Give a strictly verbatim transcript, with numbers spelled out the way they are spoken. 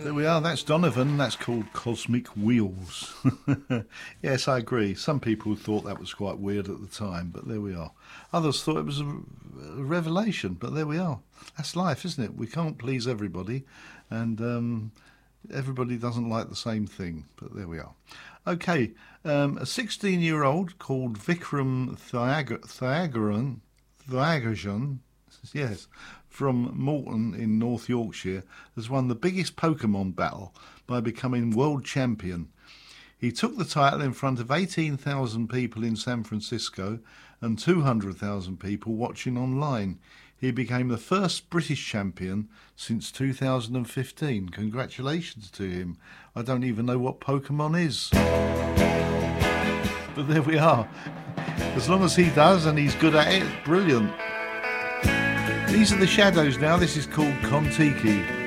There we are. That's Donovan. That's called Cosmic Wheels. Yes, I agree. Some people thought that was quite weird at the time, but there we are. Others thought it was a, a revelation, but there we are. That's life, isn't it? We can't please everybody, and um, everybody doesn't like the same thing, but there we are. Okay, um, a sixteen-year-old called Vikram Thiagar- Thiagaran, Thiagaran, yes, from Morton in North Yorkshire, has won the biggest Pokemon battle by becoming world champion. He took the title in front of eighteen thousand people in San Francisco and two hundred thousand people watching online. He became the first British champion since two thousand fifteen. Congratulations to him. I don't even know what Pokemon is. But there we are. As long as he does and he's good at it, brilliant. These are the Shadows now. This is called Kon-Tiki.